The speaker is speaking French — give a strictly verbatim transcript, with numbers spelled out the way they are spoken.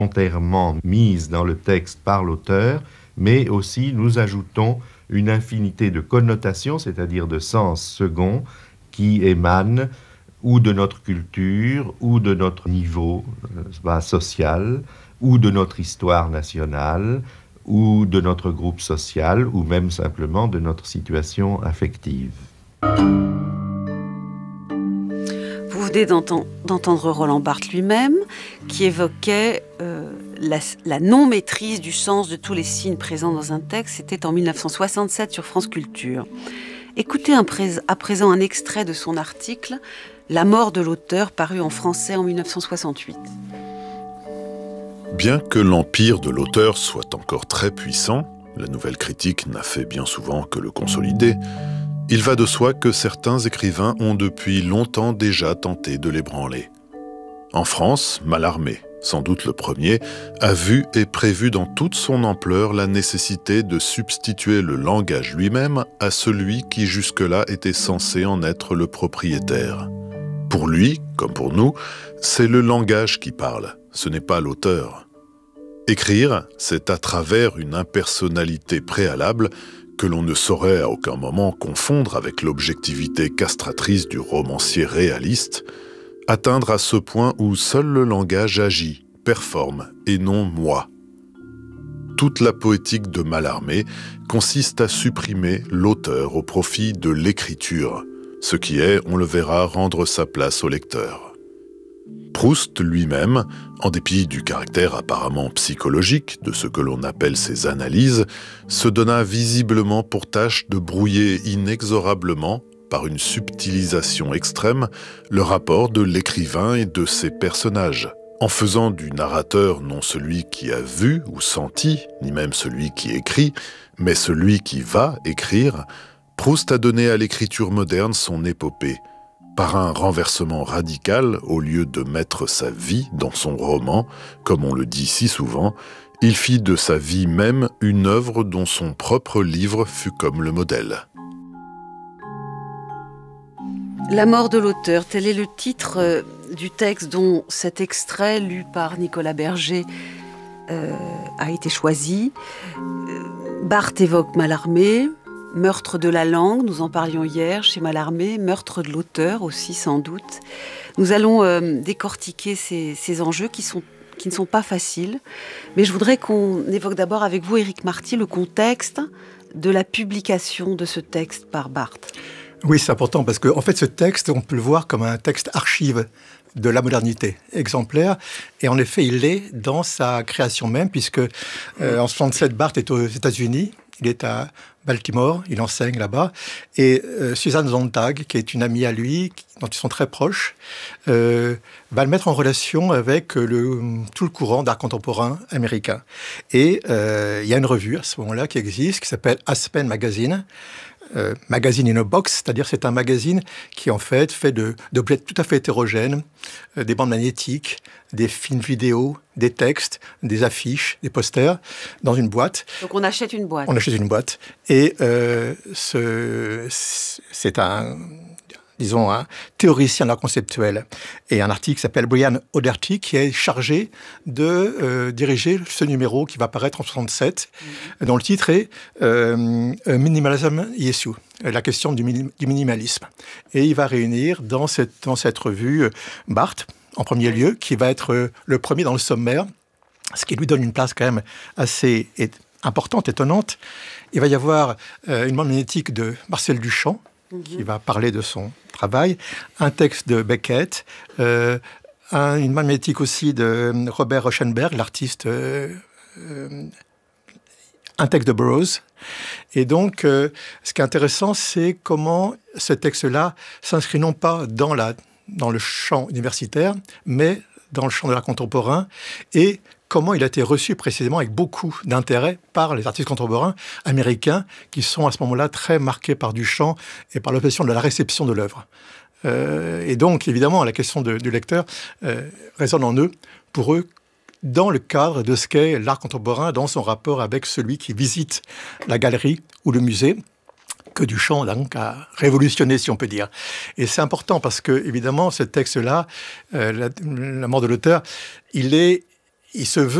volontairement mise dans le texte par l'auteur, mais aussi nous ajoutons une infinité de connotations, c'est-à-dire de sens seconds, qui émanent ou de notre culture, ou de notre niveau euh, social, ou de notre histoire nationale, ou de notre groupe social, ou même simplement de notre situation affective. Vous venez d'entendre, d'entendre Roland Barthes lui-même, qui évoquait euh, la, la non-maîtrise du sens de tous les signes présents dans un texte. C'était en dix-neuf cent soixante-sept sur France Culture. Écoutez un pré- à présent un extrait de son article « La mort de l'auteur » paru en français en dix-neuf cent soixante-huit. Bien que l'empire de l'auteur soit encore très puissant, la nouvelle critique n'a fait bien souvent que le consolider, il va de soi que certains écrivains ont depuis longtemps déjà tenté de l'ébranler. En France, Mallarmé, sans doute le premier, a vu et prévu dans toute son ampleur la nécessité de substituer le langage lui-même à celui qui jusque-là était censé en être le propriétaire. Pour lui, comme pour nous, c'est le langage qui parle, ce n'est pas l'auteur. Écrire, c'est à travers une impersonnalité préalable que l'on ne saurait à aucun moment confondre avec l'objectivité castratrice du romancier réaliste, atteindre à ce point où seul le langage agit, performe, et non moi. Toute la poétique de Mallarmé consiste à supprimer l'auteur au profit de l'écriture, ce qui est, on le verra, rendre sa place au lecteur. Proust lui-même, en dépit du caractère apparemment psychologique de ce que l'on appelle ses analyses, se donna visiblement pour tâche de brouiller inexorablement, par une subtilisation extrême, le rapport de l'écrivain et de ses personnages, en faisant du narrateur non celui qui a vu ou senti, ni même celui qui écrit, mais celui qui va écrire. Proust a donné à l'écriture moderne son épopée. Par un renversement radical, au lieu de mettre sa vie dans son roman, comme on le dit si souvent, il fit de sa vie même une œuvre dont son propre livre fut comme le modèle. La mort de l'auteur, tel est le titre euh, du texte dont cet extrait, lu par Nicolas Berger, euh, a été choisi. Euh, Barthes évoque Mallarmé, meurtre de la langue, nous en parlions hier chez Mallarmé, meurtre de l'auteur aussi sans doute. Nous allons euh, décortiquer ces, ces enjeux qui, sont, qui ne sont pas faciles, mais je voudrais qu'on évoque d'abord avec vous, Éric Marty, le contexte de la publication de ce texte par Barthes. Oui, c'est important parce qu'en en fait, ce texte, on peut le voir comme un texte archive de la modernité, exemplaire. Et en effet, il l'est dans sa création même, puisque euh, en soixante-sept, Barthes est aux États-Unis. Il est à Baltimore, il enseigne là-bas. Et euh, Susan Sontag, qui est une amie à lui, dont ils sont très proches, euh, va le mettre en relation avec le, tout le courant d'art contemporain américain. Et euh, il y a une revue à ce moment-là qui existe, qui s'appelle Aspen Magazine. Euh, magazine in a box, c'est-à-dire c'est un magazine qui en fait fait de, d'objets tout à fait hétérogènes, euh, des bandes magnétiques, des films vidéo, des textes, des affiches, des posters, dans une boîte. Donc on achète une boîte. On achète une boîte. Et euh, ce, c'est un, disons, un théoricien de l'art conceptuel et un article qui s'appelle Brian O'Doherty qui est chargé de euh, diriger ce numéro qui va paraître en soixante-sept, mmh. dont le titre est euh, « Minimalism Issue », la question du, minim- du minimalisme. Et il va réunir dans cette, dans cette revue Barthes, en premier lieu, qui va être le premier dans le sommaire, ce qui lui donne une place quand même assez é- importante, étonnante. Il va y avoir euh, une bande magnétique de Marcel Duchamp, mmh. qui va parler de son travail, un texte de Beckett, euh, un, une bande magnétique aussi de Robert Rauschenberg, l'artiste, euh, euh, un texte de Burroughs. Et donc, euh, ce qui est intéressant, c'est comment ce texte-là s'inscrit non pas dans la dans le champ universitaire, mais dans le champ de l'art contemporain, et comment il a été reçu précisément avec beaucoup d'intérêt par les artistes contemporains américains, qui sont à ce moment-là très marqués par Duchamp et par l'obsession de la réception de l'œuvre. Euh, et donc, évidemment, la question de, du lecteur euh, résonne en eux, pour eux, dans le cadre de ce qu'est l'art contemporain, dans son rapport avec celui qui visite la galerie ou le musée, que Duchamp donc, a révolutionné, si on peut dire. Et c'est important parce que, évidemment, ce texte-là, euh, la, la mort de l'auteur, il est, il se veut